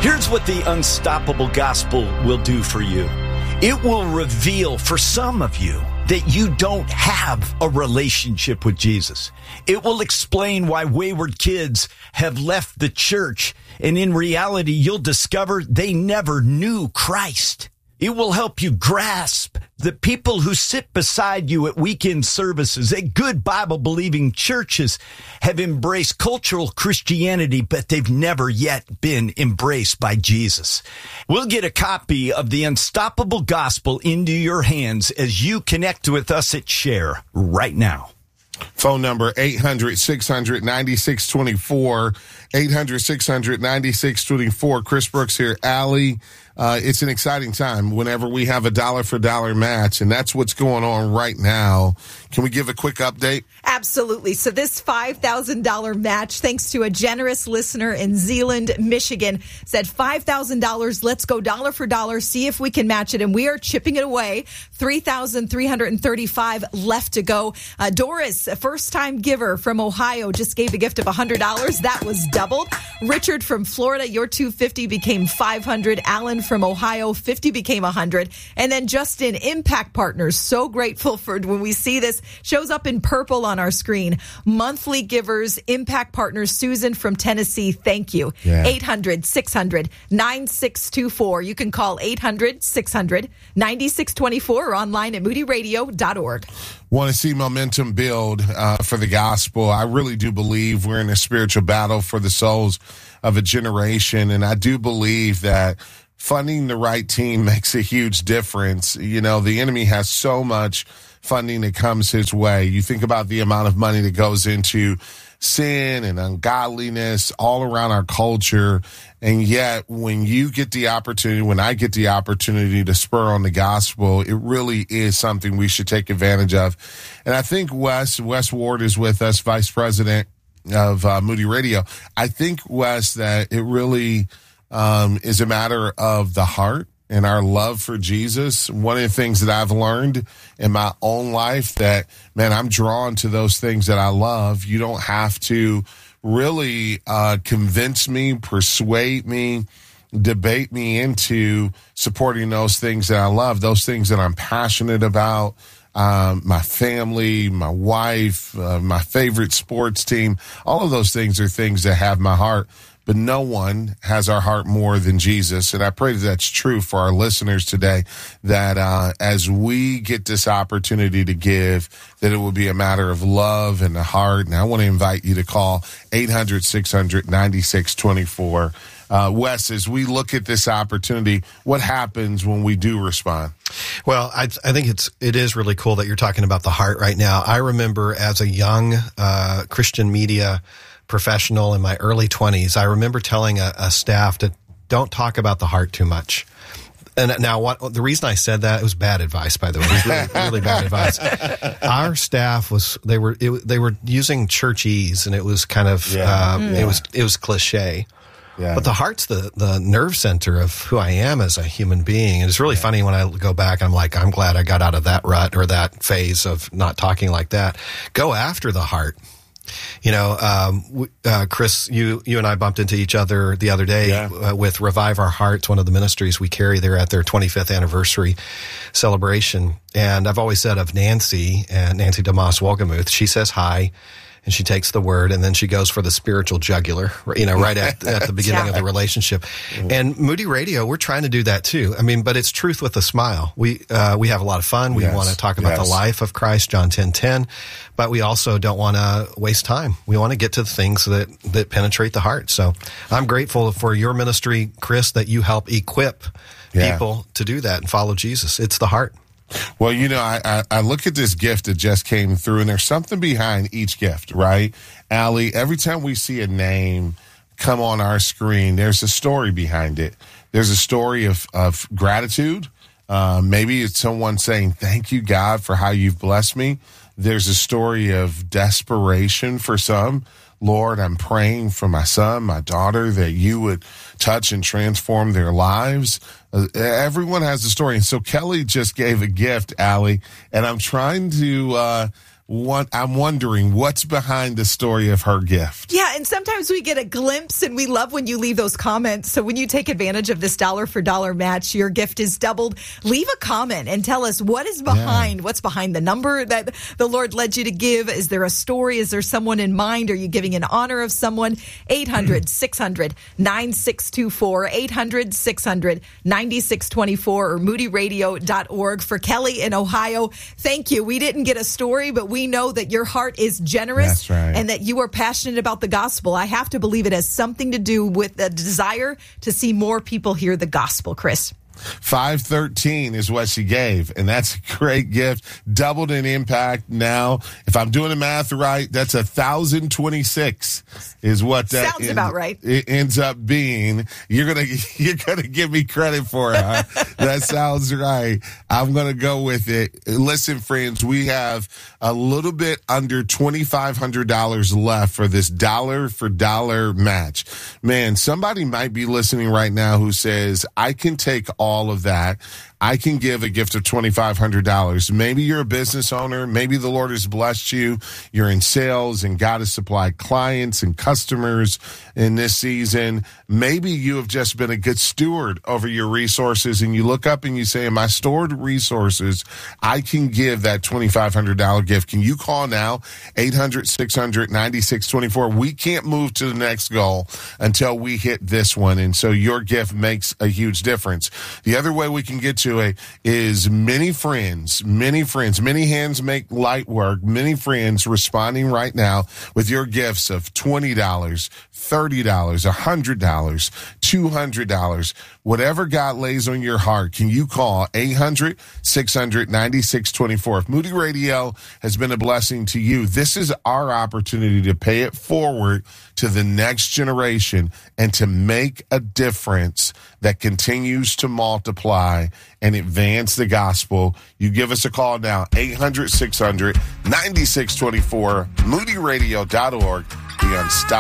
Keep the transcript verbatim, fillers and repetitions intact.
Here's what the Unstoppable Gospel will do for you. It will reveal for some of you that you don't have a relationship with Jesus. It will explain why wayward kids have left the church, and in reality, you'll discover they never knew Christ. It will help you grasp the people who sit beside you at weekend services at good Bible-believing churches have embraced cultural Christianity, but they've never yet been embraced by Jesus. We'll get a copy of the Unstoppable Gospel into your hands as you connect with us at Share right now. Phone number eight hundred, six hundred, ninety-six twenty-four, eight hundred, six hundred, ninety-six twenty-four. Chris Brooks here. Allie, uh, it's an exciting time whenever we have a dollar-for-dollar match, and that's what's going on right now. Can we give a quick update? Absolutely. So this five thousand dollars match, thanks to a generous listener in Zeeland, Michigan, said five thousand dollars. Let's go dollar for dollar, see if we can match it. And we are chipping it away. three thousand three hundred thirty-five left to go. Uh, Doris, a first-time giver from Ohio, just gave a gift of one hundred dollars. That was doubled. Richard from Florida, your two hundred fifty dollars became five hundred dollars. Alan from Ohio, fifty dollars became one hundred dollars. And then Justin, Impact Partners, so grateful for when we see this. Shows up in purple on our screen. Monthly givers, Impact Partners, Susan from Tennessee, thank you. Yeah. eight hundred, six hundred, ninety-six twenty-four. You can call eight hundred, six hundred, ninety-six twenty-four or online at moody radio dot org. Want to see momentum build uh, for the gospel. I really do believe we're in a spiritual battle for the souls of a generation, and I do believe that funding the right team makes a huge difference. You know, the enemy has so much funding that comes his way. You think about the amount of money that goes into sin and ungodliness all around our culture. And yet when you get the opportunity, when I get the opportunity to spur on the gospel, it really is something we should take advantage of. And I think Wes, Wes Ward is with us, Vice President of uh, Moody Radio. I think, Wes, that it really um, is a matter of the heart and our love for Jesus. One of the things that I've learned in my own life that, man, I'm drawn to those things that I love. You don't have to really uh, convince me, persuade me, debate me into supporting those things that I love, those things that I'm passionate about. Um, my family, my wife, uh, my favorite sports team, all of those things are things that have my heart. But no one has our heart more than Jesus. And I pray that that's true for our listeners today, that uh, as we get this opportunity to give, that it will be a matter of love and the heart. And I want to invite you to call eight hundred, six hundred, ninety-six twenty-four. Uh, Wes, as we look at this opportunity, what happens when we do respond? Well, I, I think it's it is really cool that you're talking about the heart right now. I remember as a young uh, Christian media professional in my early twenties, I remember telling a, a staff to don't talk about the heart too much. And now, what the reason I said that, it was bad advice, by the way. It was really, really bad advice. Our staff was they were it, they were using churchese, and it was kind of yeah. uh, yeah. it was it was cliche. Yeah. But the heart's the, the nerve center of who I am as a human being. And it's really yeah. funny when I go back, I'm like, I'm glad I got out of that rut or that phase of not talking like that. Go after the heart. You know, um, uh, Chris, you, you and I bumped into each other the other day yeah. uh, with Revive Our Hearts, one of the ministries we carry there at their twenty-fifth anniversary celebration. And I've always said of Nancy, and Nancy DeMoss Wolgemuth, she says hi. And she takes the word, and then she goes for the spiritual jugular, you know, right at, at the beginning yeah. of the relationship. Mm-hmm. And Moody Radio, we're trying to do that too. I mean, but it's truth with a smile. We uh, we have a lot of fun. We yes. want to talk about yes. the life of Christ, John ten ten, but we also don't want to waste time. We want to get to the things that, that penetrate the heart. So I'm grateful for your ministry, Chris, that you help equip yeah. people to do that and follow Jesus. It's the heart. Well, you know, I, I, I look at this gift that just came through, and there's something behind each gift, right? Allie, every time we see a name come on our screen, there's a story behind it. There's a story of, of gratitude. Uh, maybe it's someone saying, thank you, God, for how you've blessed me. There's a story of desperation for some. Lord, I'm praying for my son, my daughter, that you would touch and transform their lives. Uh, everyone has a story. And so Kelly just gave a gift, Allie, and I'm trying to uh, what I'm wondering what's behind the story of her gift. Yeah, and sometimes we get a glimpse, and we love when you leave those comments. So when you take advantage of this dollar for dollar match, your gift is doubled. Leave a comment and tell us what is behind, yeah. what's behind the number that the Lord led you to give. Is there a story? Is there someone in mind? Are you giving in honor of someone? eight hundred, six hundred, nine six two four, eight hundred, six hundred, ninety-six twenty-four, or moody radio dot org. For Kelly in Ohio, thank you. We didn't get a story, but we know that your heart is generous. That's right. And that you are passionate about the gospel. I have to believe it has something to do with the desire to see more people hear the gospel, Chris. five thirteen is what she gave, and that's a great gift. Doubled in impact now. If I'm doing the math right, that's one thousand twenty-six is what that sounds about right. It ends up being. You're gonna you're gonna give me credit for it. Huh? That sounds right. I'm gonna go with it. Listen, friends, we have a little bit under twenty-five hundred dollars left for this dollar for dollar match. Man, somebody might be listening right now who says, I can take all of that. I can give a gift of twenty-five hundred dollars. Maybe you're a business owner. Maybe the Lord has blessed you. You're in sales and God has supplied clients and customers in this season. Maybe you have just been a good steward over your resources, and you look up and you say, in my stored resources, I can give that twenty-five hundred dollars gift. Can you call now? eight hundred, six hundred, ninety-six twenty-four. We can't move to the next goal until we hit this one. And so your gift makes a huge difference. The other way we can get to it is many friends, many friends, many hands make light work. Many friends responding right now with your gifts of twenty dollars, thirty dollars, one hundred dollars, two hundred dollars. Whatever God lays on your heart, can you call eight hundred, six hundred, ninety-six twenty-four? If Moody Radio has been a blessing to you, this is our opportunity to pay it forward to the next generation and to make a difference that continues to multiply and advance the gospel. You give us a call now, eight hundred, six hundred, ninety-six twenty-four, moody radio dot org. The Unstoppable